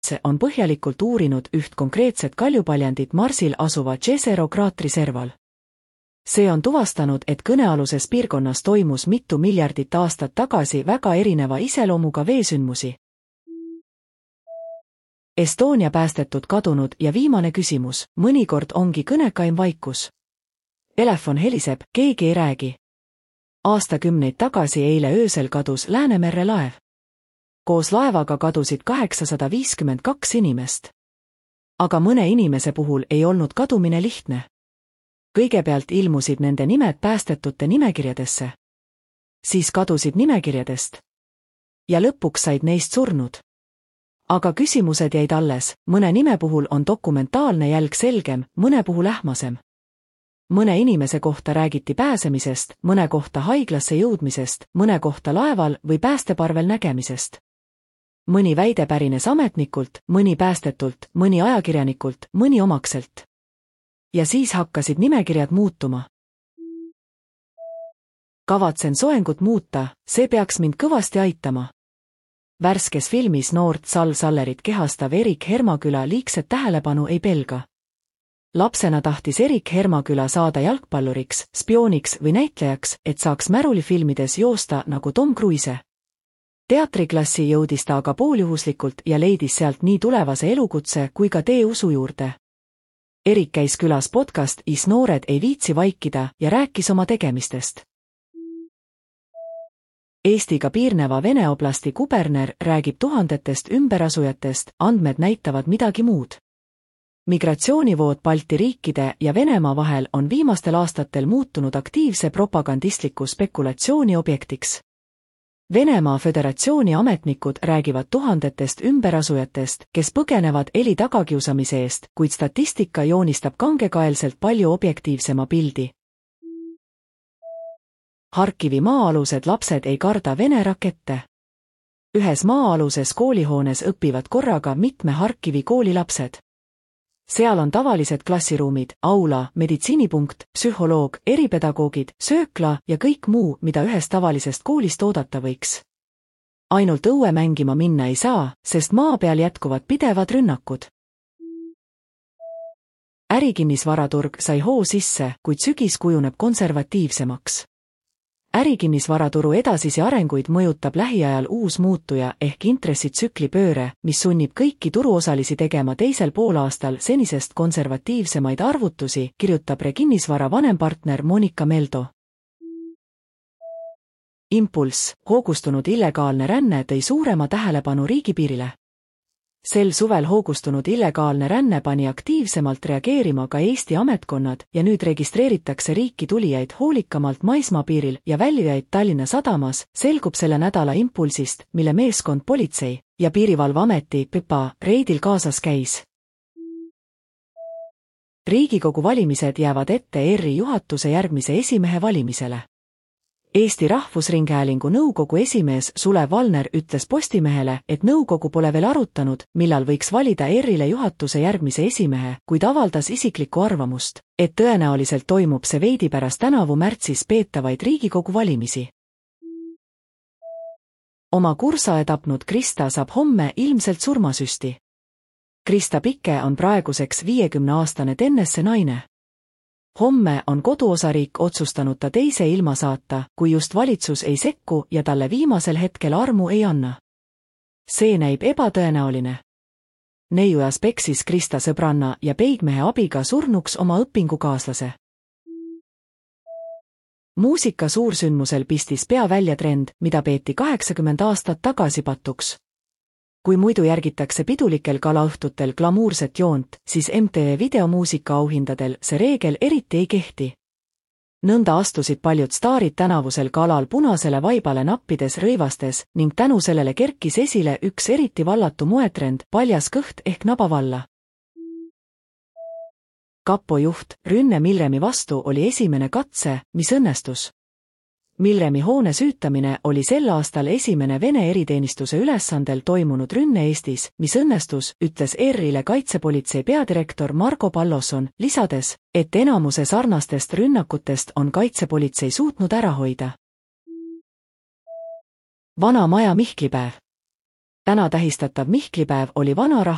on põhjalikult uurinud üht konkreetset kaljupaljandit Marsil asuva Jezero kraatri serval. See on tuvastanud, et kõnealuses piirkonnas toimus mitu miljardit aastat tagasi väga erineva iseloomuga veesündmusi. Estonia päästetud kadunud ja viimane küsimus, mõnikord ongi kõnekaim vaikus. Telefon heliseb, keegi ei räägi. Aastakümneid tagasi eile öösel kadus Läänemerre laev. Koos laevaga kadusid 852 inimest. Aga mõne inimese puhul ei olnud kadumine lihtne. Kõigepealt ilmusid nende nimed päästetute nimekirjadesse. Siis kadusid nimekirjadest. Ja lõpuks said neist surnud. Aga küsimused jäid alles, mõne nime puhul on dokumentaalne jälg selgem, mõne puhul ähmasem. Mõne inimese kohta räägiti pääsemisest, mõne kohta haiglasse jõudmisest, mõne kohta laeval või päästeparvel nägemisest. Mõni väide pärines ametnikult, mõni päästetult, mõni ajakirjanikult, mõni omakselt. Ja siis hakkasid nimekirjad muutuma. Kavatsen soengut muuta, see peaks mind kõvasti aitama. Värskes filmis noort Sal Sallerit kehastav Erik Hermaküla liigset tähelepanu ei pelga. Lapsena tahtis Erik Hermaküla saada jalgpalluriks, spiooniks või näitlejaks, et saaks märulifilmides joosta nagu Tom Cruise. Teatriklassi jõudis ta aga pooljuhuslikult ja leidis sealt nii tulevase elukutse kui ka tee usu juurde. Erik käis külas podcast Is noored ei viitsi vaikida ja rääkis oma tegemistest. Eestiga piirneva Vene oblasti kuberner räägib tuhandetest ümberasujatest, andmed näitavad midagi muud. Migratsioonivood Balti riikide ja Venemaa vahel on viimastel aastatel muutunud aktiivse propagandistliku spekulatsiooni objektiks. Venemaa Föderatsiooni ametnikud räägivad tuhandetest ümberasujatest, kes põgenevad eli tagakiusamise eest, kuid statistika joonistab kangekaelselt palju objektiivsema pildi. Harkivi maa-alused lapsed ei karda Vene rakette. Ühes maa-aluses koolihoones õpivad korraga mitme Harkivi kooli lapsed. Seal on tavalised klassiruumid, aula, meditsiinipunkt, psühholoog, eripedagoogid, söökla ja kõik muu, mida ühest tavalisest koolist oodata võiks. Ainult õue mängima minna ei saa, sest maa peal jätkuvad pidevad rünnakud. Ärikinnisvaraturg sai hoo sisse, kuid sügis kujuneb konservatiivsemaks. Ärikinnisvaraturu edasisi arenguid mõjutab lähiajal uus muutuja ehk intressitsükli pööre, mis sunnib kõiki turuosalisi tegema teisel poolaastal senisest konservatiivsemaid arvutusi, kirjutab Rekinnisvara vanempartner Monika Meldo. Impulss, hoogustunud illegaalne ränne tõi suurema tähelepanu riigipiirile. Sel suvel hoogustunud illegaalne ränne pani aktiivsemalt reageerima ka Eesti ametkonnad ja nüüd registreeritakse riiki tulijaid hoolikamalt maismaapiiril ja väljujaid Tallinna sadamas, selgub selle nädala Impulsist, mille meeskond politsei ja piirivalveameti PPA reidil kaasas käis. Riigikogu valimised jäävad ette ERR-i juhatuse järgmise esimehe valimisele. Eesti Rahvusringhäälingu nõukogu esimees Sulev Valner ütles Postimehele, et nõukogu pole veel arutanud, millal võiks valida ERR-ile juhatuse järgmise esimehe, kuid avaldas isiklikku arvamust, et tõenäoliselt toimub see veidi pärast tänavu märtsis peetavaid Riigikogu valimisi. Oma kursae tapnud Krista saab homme ilmselt surmasüsti. Krista Pike on praeguseks 50-aastane tennesse naine. Homme on koduosariik otsustanud ta teise ilma saata, kui just valitsus ei sekku ja talle viimasel hetkel armu ei anna. See näib ebatõenäoline. Neiujas peksis Krista sõbranna ja peigmehe abiga surnuks oma õpingukaaslase. Muusika suursündmusel pistis pea välja trend, mida peeti 80 aastat tagasi patuks. Kui muidu järgitakse pidulikel galaõhtutel glamuurset joont, siis MTV videomuusika auhindadel see reegel eriti ei kehti. Nõnda astusid paljud staarid tänavusel galal punasele vaibale nappides rõivastes ning tänu sellele kerkis esile üks eriti vallatu moetrend, paljas kõht ehk nabavalla. Kapo juht, rünne Milremi vastu oli esimene katse, mis õnnestus. Milremi hoone süütamine oli sel aastal esimene Vene eriteenistuse ülesandel toimunud rünne Eestis, mis õnnestus, ütles ERR-ile kaitsepolitsei peadirektor Margo Pallosson, lisades, et enamuse sarnastest rünnakutest on kaitsepolitsei suutnud ära hoida. Vana maja Mihklipäev. Täna tähistatav Mihklipäev oli vanarahva